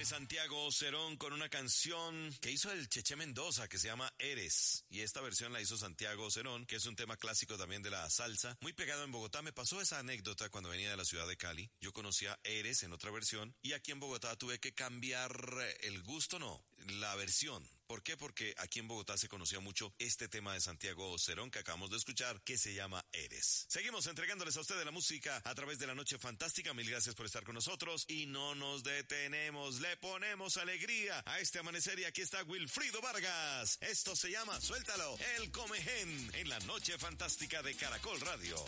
Santiago Cerón con una canción que hizo el Cheche Mendoza que se llama Eres, y esta versión la hizo Santiago Cerón, que es un tema clásico también de la salsa, muy pegado en Bogotá. Me pasó esa anécdota cuando venía de la ciudad de Cali. Yo conocía Eres en otra versión y aquí en Bogotá tuve que cambiar el gusto, no, la versión. ¿Por qué? Porque aquí en Bogotá se conocía mucho este tema de Santiago Cerón que acabamos de escuchar, que se llama Eres. Seguimos entregándoles a ustedes la música a través de La Noche Fantástica. Mil gracias por estar con nosotros y no nos detenemos. Le ponemos alegría a este amanecer y aquí está Wilfrido Vargas. Esto se llama, suéltalo, El Comején en La Noche Fantástica de Caracol Radio.